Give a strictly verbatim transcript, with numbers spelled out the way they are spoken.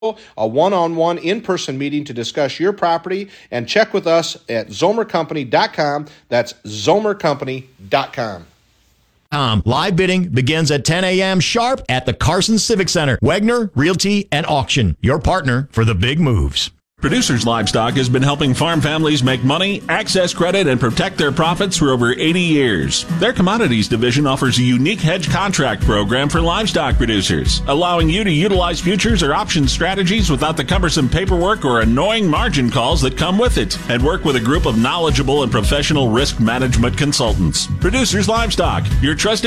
a one-on-one in-person meeting to discuss your property, and check with us at zomer company dot com. That's zomer company dot com. Um, live bidding begins at ten a.m. sharp at the Carson Civic Center. Wegner Realty and Auction, your partner for the big moves. Producers Livestock has been helping farm families make money, access credit, and protect their profits for over eighty years. Their commodities division offers a unique hedge contract program for livestock producers, allowing you to utilize futures or option strategies without the cumbersome paperwork or annoying margin calls that come with it, and work with a group of knowledgeable and professional risk management consultants. Producers Livestock, your trusted